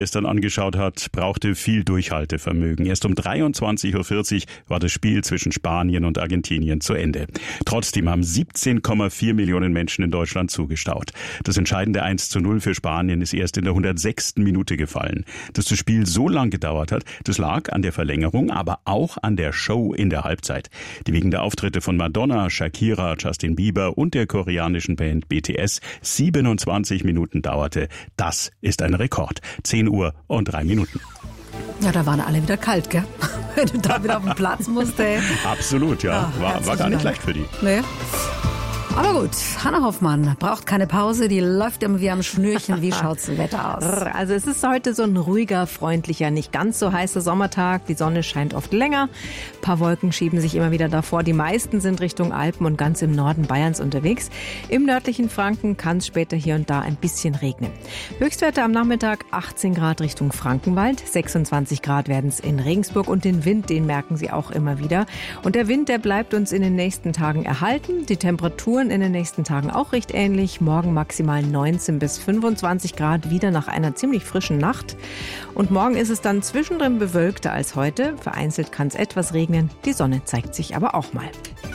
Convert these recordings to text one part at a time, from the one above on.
gestern angeschaut hat, brauchte viel Durchhaltevermögen. Erst um 23.40 Uhr war das Spiel zwischen Spanien und Argentinien zu Ende. Trotzdem haben 17,4 Millionen Menschen in Deutschland zugestaut. Das entscheidende 1:0 für Spanien ist erst in der 106. Minute gefallen. Dass das Spiel so lang gedauert hat, das lag an der Verlängerung, aber auch an der Show in der Halbzeit, die wegen der Auftritte von Madonna, Shakira, Justin Bieber und der koreanischen Band BTS 27 Minuten dauerte. Das ist ein Rekord. 10 Uhr und 3 Minuten. Ja, da waren alle wieder kalt, gell? Wenn du da wieder auf den Platz musst, ey. Absolut, ja. War gar nicht leicht für die. Nee. Aber gut, Hannah Hoffmann braucht keine Pause, die läuft immer wie am Schnürchen. Wie schaut's das Wetter aus? Also es ist heute so ein ruhiger, freundlicher, nicht ganz so heißer Sommertag. Die Sonne scheint oft länger. Ein paar Wolken schieben sich immer wieder davor. Die meisten sind Richtung Alpen und ganz im Norden Bayerns unterwegs. Im nördlichen Franken kann es später hier und da ein bisschen regnen. Höchstwerte am Nachmittag 18 Grad Richtung Frankenwald, 26 Grad werden es in Regensburg und den Wind, den merken Sie auch immer wieder. Und der Wind, der bleibt uns in den nächsten Tagen erhalten. Die Temperaturen in den nächsten Tagen auch recht ähnlich. Morgen maximal 19 bis 25 Grad, wieder nach einer ziemlich frischen Nacht. Und morgen ist es dann zwischendrin bewölkter als heute. Vereinzelt kann es etwas regnen. Die Sonne zeigt sich aber auch mal.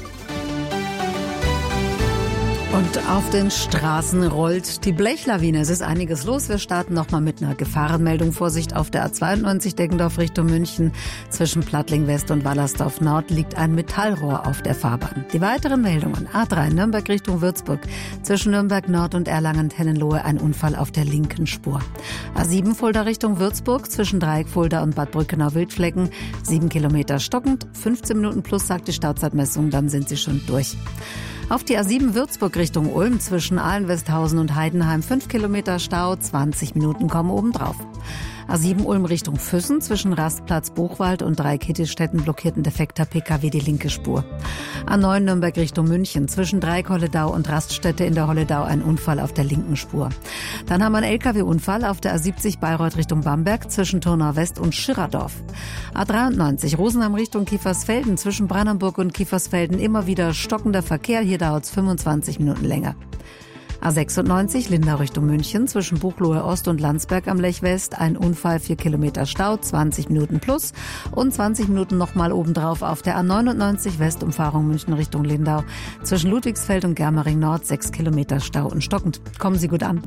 Und auf den Straßen rollt die Blechlawine. Es ist einiges los. Wir starten nochmal mit einer Gefahrenmeldung. Vorsicht auf der A92 Deggendorf Richtung München. Zwischen Plattling West und Wallersdorf Nord liegt ein Metallrohr auf der Fahrbahn. Die weiteren Meldungen. A3 Nürnberg Richtung Würzburg. Zwischen Nürnberg Nord und Erlangen-Tennenlohe ein Unfall auf der linken Spur. A7 Fulda Richtung Würzburg. Zwischen Dreieck Fulda und Bad Brückenau-Wildflecken. 7 Kilometer stockend. 15 Minuten plus sagt die Stauzeitmessung. Dann sind sie schon durch. Auf die A7 Würzburg Richtung Ulm zwischen Ahlen-Westhausen und Heidenheim 5 Kilometer Stau, 20 Minuten kommen obendrauf. A7 Ulm Richtung Füssen zwischen Rastplatz Buchwald und Dreieck-Hittelstetten blockierten defekter Pkw die linke Spur. A9 Nürnberg Richtung München zwischen Dreieck-Holledau und Raststätte in der Holledau ein Unfall auf der linken Spur. Dann haben wir einen LKW-Unfall auf der A70 Bayreuth Richtung Bamberg zwischen Turnau West und Schirradorf. A93 Rosenheim Richtung Kiefersfelden zwischen Brannenburg und Kiefersfelden immer wieder stockender Verkehr. Hier dauert es 25 Minuten länger. A96 Lindau Richtung München zwischen Buchloe Ost und Landsberg am Lech West. Ein Unfall, 4 Kilometer Stau, 20 Minuten plus und 20 Minuten nochmal obendrauf auf der A99 Westumfahrung München Richtung Lindau. Zwischen Ludwigsfeld und Germering Nord 6 Kilometer Stau und stockend. Kommen Sie gut an.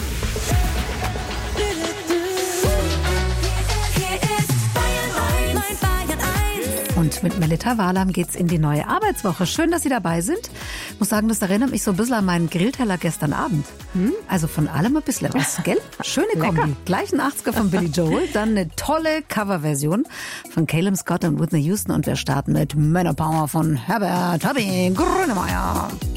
Und mit Melita Wahlam geht's in die neue Arbeitswoche. Schön, dass Sie dabei sind. Ich muss sagen, das erinnert mich so ein bisschen an meinen Grillteller gestern Abend. Also von allem ein bisschen was, gell? Schöne Kombi. Gleich ein 80er von Billy Joel, dann eine tolle Coverversion von Caleb Scott und Whitney Houston. Und wir starten mit Männerpower von Herbert Hobby Grönemeyer.